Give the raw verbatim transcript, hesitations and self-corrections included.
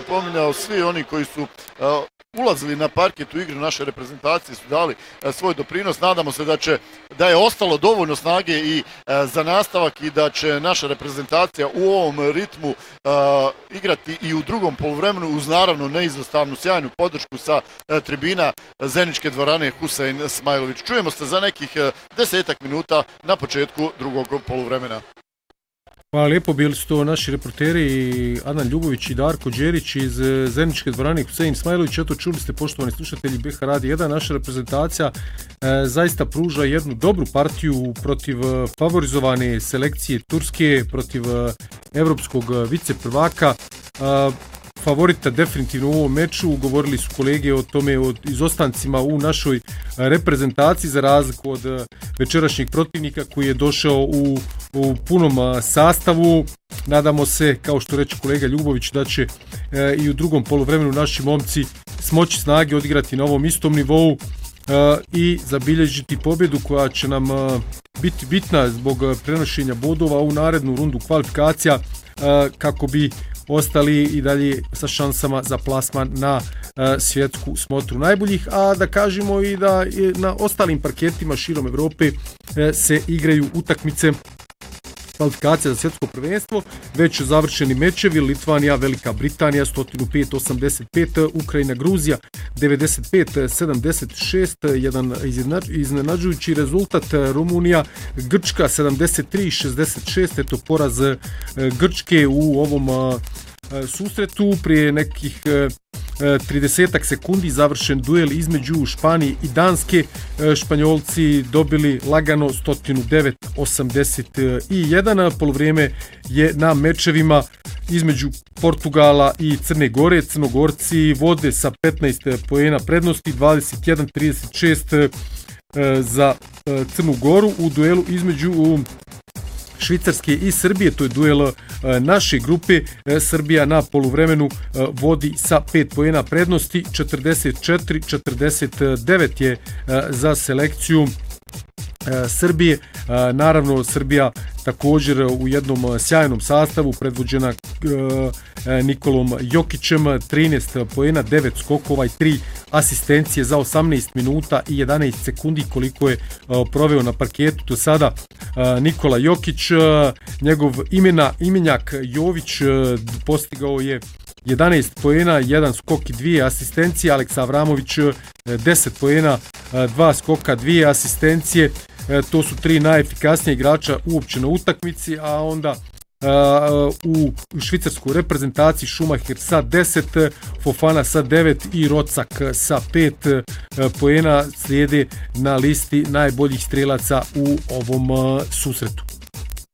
spominjao, svi oni koji su ulazili na parket u igru naše reprezentacije su dali svoj doprinos. Nadamo se da će da je ostalo dovoljno snage i za nastavak i da će naša reprezentacija u ovom ritmu igrati i u drugom poluvremenu uz naravno neizostavnu sjajnu podršku sa tribina Zeničke dvorane Husein Smajlović. Čujemo se za nekih desetak minuta na početku drugog poluvremena. Hvala lijepo, bili su to naši reporteri Adnan Ljubović i Darko Đerić iz Zeničke dvorane Husein Smajlović. Eto, čuli ste, poštovani slušatelji B H Radio jedan, naša reprezentacija e, zaista pruža jednu dobru partiju protiv favorizovane selekcije Turske, protiv evropskog viceprvaka. E, favorita definitivno u ovom meču, govorili su kolege o tome, o izostancima u našoj reprezentaciji za razliku od večerašnjeg protivnika koji je došao u, u punom sastavu. Nadamo se, kao što reče kolega Ljubović, da će e, i u drugom poluvremenu naši momci smoći snage odigrati na ovom istom nivou e, i zabilježiti pobjedu koja će nam e, biti bitna zbog prenošenja bodova u narednu rundu kvalifikacija e, kako bi ostali i dalje sa šansama za plasman na e, svjetsku smotru najboljih, a da kažemo i da je na ostalim parketima širom Evrope e, se igraju utakmice kvalifikacija za svjetsko prvenstvo, već završeni mečevi: Litvanija, Velika Britanija sto pet osamdeset pet, Ukrajina, Gruzija devedeset pet sedamdeset šest, jedan iznenađujući rezultat, Rumunija, Grčka sedamdeset tri šezdeset šest, eto poraz Grčke u ovom susretu. Prije nekih tridesetak sekundi završen duel između Španije i Danske. Španjolci dobili lagano sto devet osamdeset jedan. Polovrijeme je na mečevima između Portugala i Crne Gore. Crnogorci vode sa petnaest poena prednosti, dvadeset jedan trideset šest za Crnu Goru. U duelu između Švicarske i Srbije, to je duel naše grupe, Srbija na poluvremenu vodi sa pet poena prednosti, četrdeset četiri četrdeset devet je za selekciju Srbije. Naravno, Srbija također u jednom sjajnom sastavu predvođena Nikolom Jokićem, trinaest poena, devet skokova i tri asistencije za osamnaest minuta i jedanaest sekundi koliko je proveo na parketu do sada Nikola Jokić. Njegov imena, imenjak Jović postigao je jedanaest poena, jedan skok i dvije asistencije. Aleksa Avramović deset poena, dva skoka, dvije asistencije. To su tri najefikasnije igrača uopće na utakmici, a onda u švicarskoj reprezentaciji Schumacher sa deset, Fofana sa devet i Rocak sa pet poena slijede na listi najboljih strelaca u ovom susretu.